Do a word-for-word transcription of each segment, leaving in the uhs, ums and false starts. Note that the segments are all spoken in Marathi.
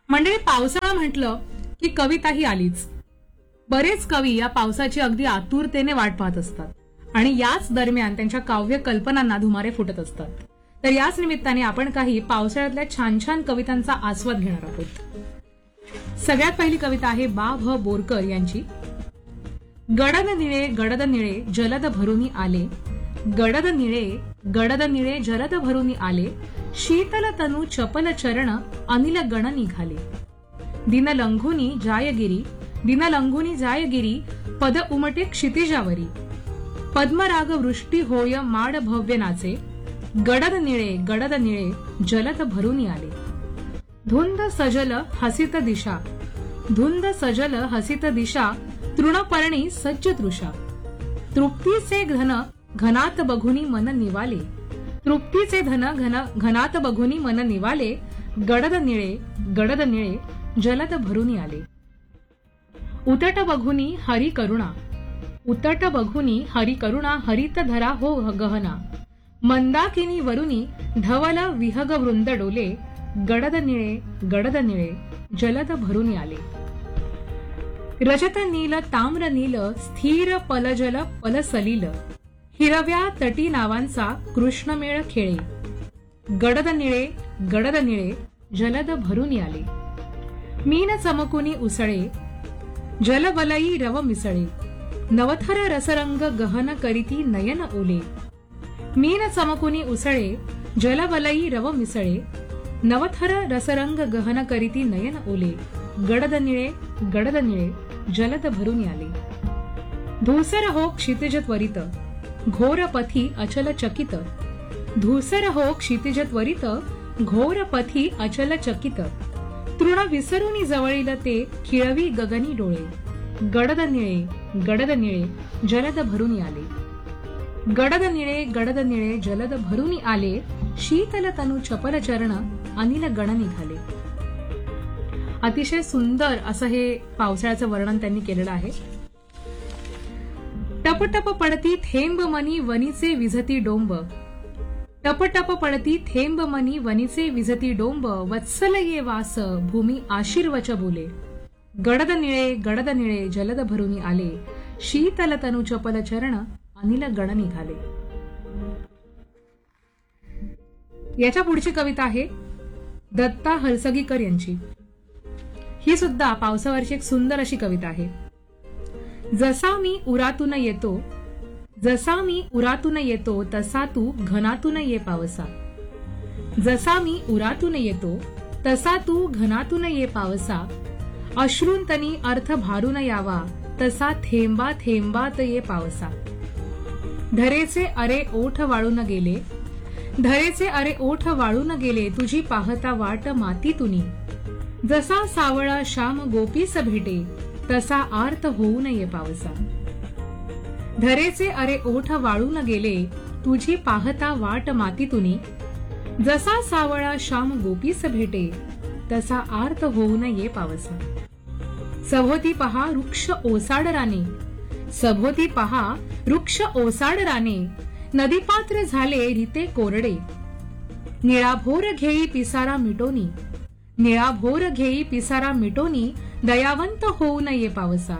मंडळी, पावसाळा म्हटलं की कविता ही आलीच. बरेच कवी या पावसाची अगदी आतुरतेने वाट पाहत असतात आणि याच दरम्यान त्यांच्या काव्य कल्पनांना धुमारे फुटत असतात. तर याच निमित्ताने आपण काही पावसाळ्यातल्या छान छान कवितांचा आस्वाद घेणार आहोत. सगळ्यात पहिली कविता आहे बा भ बोरकर यांची. गडद निळे गडद निळे जलद भरुनी आले, गडद निळे गडद निळे जलद भरुनी आले, शीतल तनु चपल चरण अनिल गण निघाले. दिन लंघुनी जायगिरी दिन लंघुनी जायगिरी पद उमटे क्षितिजावरी, पद्मराग वृष्टी होय माड भव्य नाचे, गडद निळे गडद निळे जलद भरुनी आले. धुंद सजल हसित दिशा धुंद सजल हसित दिशा तृणपर्णी सज्ज तृषा, तृप्तीचे घन घनात बघुनी मन निवाले, तृप्तीचे धन घन घनात बघुनी मन निवाले, गडद निळे गडद निळे जलद भरुनी आले. उतट बघुनी हरी करुणा उतट बघुनी हरी करुणा हरित धरा हो गहना, मंदाकिनी वरुनी धवल विहग वृंद डोले, गडद निळे गडद निळे जलद भरुनी आले. रजत नील ताम्र नील स्थिर पलजल पल सलील, हिरव्या तटी नावांचा कृष्णमेळ खेळे, गडद निळे गडद निळे जलद भरुनी आले. मीन चमकुनी उसळे जलवलई रव मिसळे, नवथर रसरंग गहन करीती नयन ओले, मीन चमकुनी उसळे जलवलई रव मिसळे, नवथर रसरंग गहन करीती नयन ओले, गडद निळे गडद निळे जलद भरुनी आले. धूसर हो क्षितिज त्वरित घोर पथी अचल चकित, धूसर हो क्षितिज त्वरित घोर पथी अचल चकित, तृण विसरुनी जवळील ते खिळवी गगनी डोळे, गडद निळे गडद निळे जलद भरुनी आले. गडद निळे गडद निळे जलद भरुनी आले, शीतल तनु चपल चरण अनिल गण निघाले. अतिशय सुंदर असं हे पावसाळ्याचं वर्णन त्यांनी केलेलं आहे. टपटप पडती थेंब मनी वनीचे विझती डोंब, टपटप पडती थेंब मनी वनीचे विझती डोंब, वत्सल ये वास भूमी आशीर्वच बोले, गडद निळे गडद निळे जलद भरुनी आले, शीतल तनु चपल चरण अनिल गण निघाले. याच्या पुढची कविता आहे दत्ता हलसगीकर यांची. ही सुद्धा पावसावरची एक सुंदर अशी कविता आहे. जसा मी उरातून येतो जसा मी उरातून येतो तसा तू घनातून ये पावसा, जसा मी उरातून येतो तसा तू घनातून ये पावसा, अश्रूंतनी अर्थ भारून यावा तसा थेंबा थेंबात ये पावसा. धरेचे अरे ओठ वाळून गेले धरेचे अरे ओठ वाळून गेले तुझी पाहता वाट मातीतुनी, जसा सावळा श्याम गोपीस भेटे तसा आर्त होऊ नये पावसा. धरेचे अरे ओठ वाळून गेले तुझी पाहता वाट मातीतुनी, जसा सावळा श्याम गोपीस भेटे तसा आर्त होऊ नये पावसा. सभोवती पहा वृक्ष ओसाड राने सभोवती पहा वृक्ष ओसाड राने, नदीपात्र झाले रिते कोरडे, निळाभोर घेई पिसारा मिटोनी निळाभोर घेई पिसारा मिटोनी, दयावंत होऊ नये पावसा.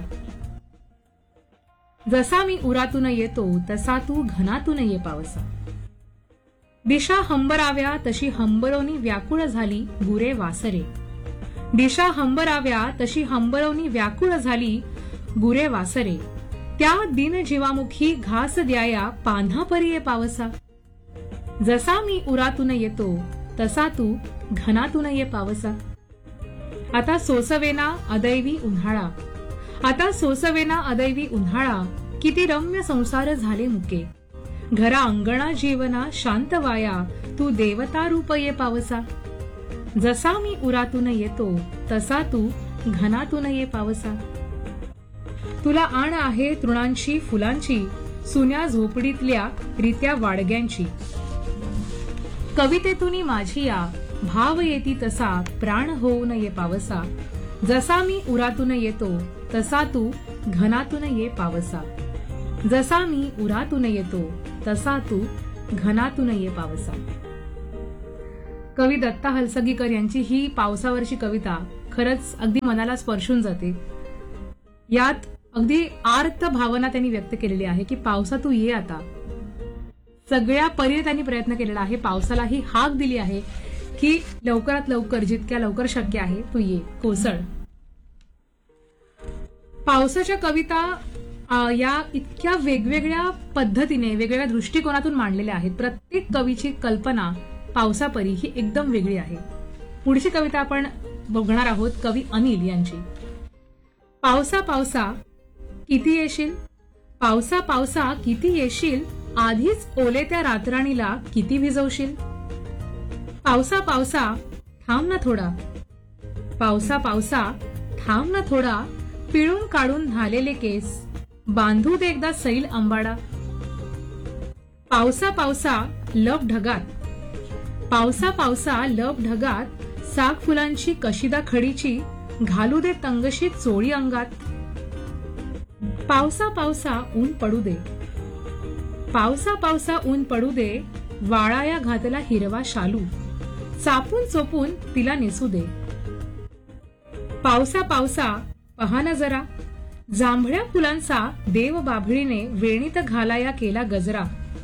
जसा मी उरातून येतो तसा तू घनातून ये पावसा. दिशा हंबराव्या तशी हंबरोनी व्याकुळ झाली गुरे वासरे, दिशा हंबराव्या तशी हंबरोनी व्याकुळ झाली गुरे वासरे, त्या दिन जीवामुखी घास द्याया पान्हा परी ये पावसा. जसा मी उरातून येतो तसा तू घनातून ये पावसा. आता सोसवेना अदैवी उन्हाळा आता सोसवेना अदैवी उन्हाळा, किती रम्य संसार झाले मुके, घरा अंगणा जीवना शांत वाया तू देवता रूप ये पावसा. जसा मी उरातून येतो तसा तू घनातून ये पावसा. तुला आण आहे तृणांची फुलांची, सुन्या झोपडीतल्या रित्या वाडग्यांची, कवितेतून माझी या भाव येती तसा प्राण होऊ नये पावसा. जसा मी उरातून येतो तसा तू घनातून ये पावसा. जसा मी उरातून येतो तसा तू घनातून ये पावसा. कवी दत्ता हलसगीकर यांची ही पावसावरची कविता खरंच अगदी मनाला स्पर्शून जाते. यात अगदी आर्त भावना त्यांनी व्यक्त केलेली आहे की पावसा तू ये आता. सगळ्या परीने त्यांनी प्रयत्न केलेला आहे, पावसाला ही हाक दिली आहे की लवकरात लवकर, जितक्या लवकर शक्य आहे तू ये, कोसळ. पावसाच्या कविता अ, या इतक्या वेगवेगळ्या पद्धतीने, वेगवेगळ्या दृष्टिकोनातून मांडलेल्या आहेत. प्रत्येक कवीची कल्पना पावसापरी ही एकदम वेगळी आहे. पुढची कविता आपण बघणार आहोत कवी अनिल यांची. पावसा पावसा किती येशील, पावसा पावसा किती येशील, आधीच ओले त्या रातराणीला किती भिजवशील. पावसा पावसा थांब ना थोडा, पावसा पावसा थांब ना थोडा, पिळून काढून झालेले केस बांधू दे एकदा सैल अंबाडा. पावसा पावसा लप ढगात, पावसा पावसा लप ढगात, साग फुलांची कशिदा खडीची घालू दे तंगशी चोळी अंगात. पावसा पावसा ऊन पडू दे, पावसा पावसा ऊन पडू दे, वाळाया घातला हिरवा शालू, चापून चोपून तिला नेसू दे. पावसा पावसा पहा ना जरा, जांभळ्या फुलांचा देव बाभळीने वेणीत घालाया केला गजरा.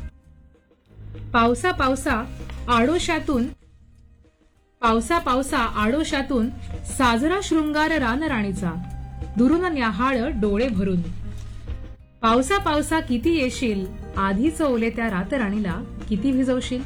पावसा पावसा आडोशातून, पावसा पावसा आडोशातून साजरा शृंगार रानराणीचा, दुरून न्याहाळ डोळे भरून. पावसा पावसा किती येशील, आधीच ओले त्या रातराणीला किती भिजवशील.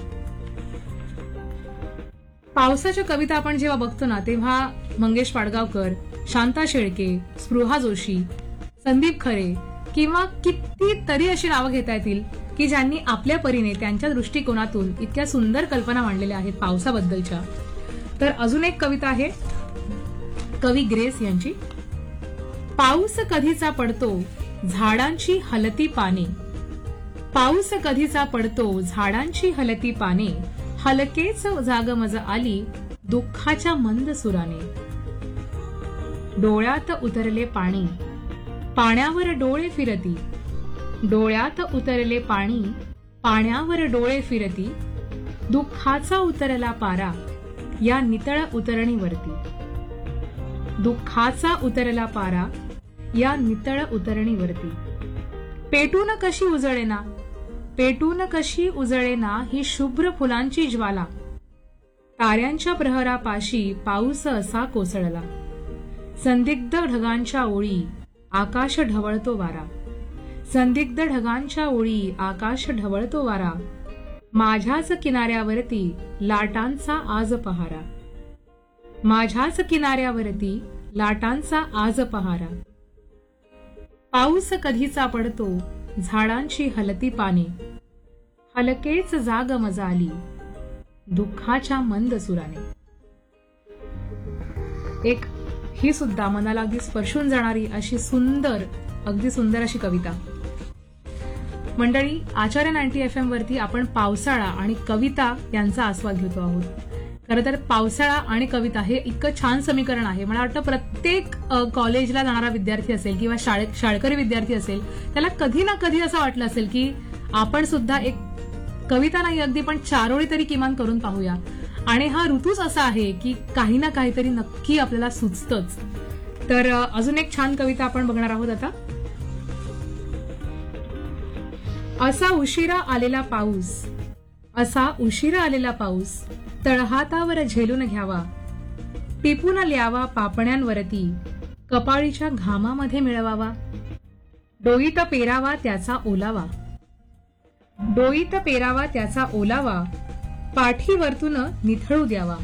पावसाच्या कविता आपण जेव्हा बघतो ना, तेव्हा मंगेश पाडगावकर, शांता शेळके, स्पृहा जोशी, संदीप खरे किंवा कितीतरी अशी नावं घेता येतील की ज्यांनी आपल्या परीने त्यांच्या दृष्टिकोनातून इतक्या सुंदर कल्पना मांडलेल्या आहेत पावसाबद्दलच्या. तर अजून एक कविता आहे कवी ग्रेस यांची. पाऊस कधीचा पडतो झाडांची हलती पाने, पाऊस कधीचा पडतो झाडांची हलती पाने, हलकेच जागमज आली दुःखाच्या मंद सुराने. डोळ्यात उतरले पाणी, पाण्यावर डोळे फिरती, डोळ्यात उतरले पाणी, पाण्यावर डोळे फिरती, दुःखाचा उतरला पारा या नितळ उतरणीवरती. दुःखाचा उतरला पारा या नितळ उतरणीवरती. पेटून कशी उजळेना, पेटून कशी उजळेना ही शुभ्र फुलांची ज्वाला, ताऱ्यांच्या प्रहरापाशी पाऊस असा कोसळला. संदिग्ध ढगांच्या ओळी आकाश ढवळतो वारा, संदिग्ध ढगांच्या ओळी आकाश ढवळतो वारा, माझ्याच किनाऱ्यावरती लाटांचा आज पहारा, माझ्याच किनाऱ्यावरती लाटांचा आज पहारा. पाऊस कधीचा पडतो झाडांची हलती पाने, हलकेच जाग मजाली दुःखाच्या मंद सुराने. एक ही सुद्धा मनाला अगदी स्पर्शून जाणारी अशी सुंदर, अगदी सुंदर अशी कविता. मंडळी, आचार्य नाईन्टी एफ एम वरती आपण पावसाळा आणि कविता यांचा आस्वाद घेतो आहोत. खरं तर पावसाळा आणि कविता हे इतकं छान समीकरण आहे. मला वाटतं प्रत्येक कॉलेजला जाणारा विद्यार्थी असेल किंवा शाळेत शाळकरी विद्यार्थी असेल, त्याला कधी ना कधी असं वाटलं असेल की आपण सुद्धा एक कविता नाही अगदी पण चारोळी तरी किमान करून पाहूया. आणि हा ऋतूच असा आहे की काही ना काहीतरी नक्की आपल्याला सुचतच. तर अजून एक छान कविता आपण बघणार आहोत आता. असा उशिरा आलेला पाऊस, असा उशिरा आलेला पाऊस, तळहातावर झेलून घ्यावा, टिपून ल्यावा पापण्यांवरती, कपाळीच्या घामामध्ये मिळवावा, डोईत पेरावा त्याचा ओलावा, डोईत पेरावा त्याचा ओलावा, पाठीवरतून निथळू द्यावा,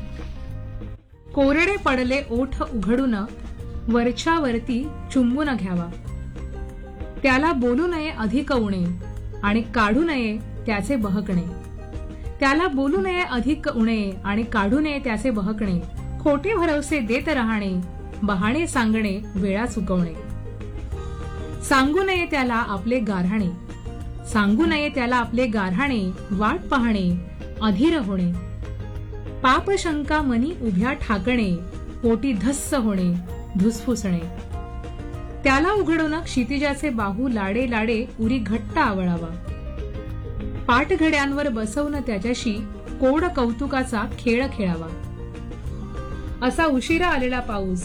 कोरडे पडले ओठ उघडून वरच्यावरती चुंबून घ्यावा, त्याला बोलू नये अधिक उणे आणि काढू नये त्याचे बहकणे, त्याला बोलू नये अधिक उणे आणि काढू नये त्याचे बहकणे, खोटे भरवसे देत राहणे, बहाणे सांगणे वेळा चुकवणे, सांगू नये त्याला आपले गाऱ्हाणे, सांगू नये त्याला आपले गाऱ्हाणे, वाट पाहणे अधीर होणे, पाप शंका मनी उभ्या ठाकणे, पोटी धस्स होणे धुसफुसणे, त्याला उघडून क्षितिजाचे बाहू लाडे लाडे उरी घट्ट आवळावा, पाठघड्यांवर बसवून त्याच्याशी कोड कौतुकाचा खेळ खेळावा. असा उशिरा आलेला पाऊस